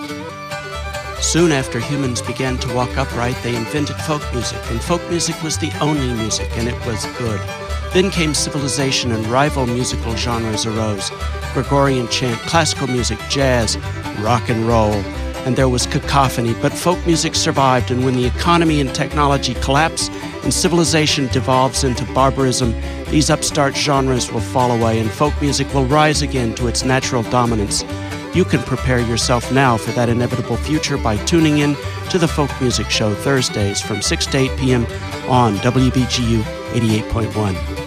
Soon after humans began to walk upright, they invented folk music, and folk music was the only music, and it was good. Then came civilization, and rival musical genres arose: Gregorian chant, classical music, jazz, rock and roll, and there was cacophony. But folk music survived, and when the economy and technology collapse and civilization devolves into barbarism, these upstart genres will fall away, and folk music will rise again to its natural dominance. You can prepare yourself now for that inevitable future by tuning in to the Folk Music Show Thursdays from 6 to 8 p.m. on WBGU 88.1.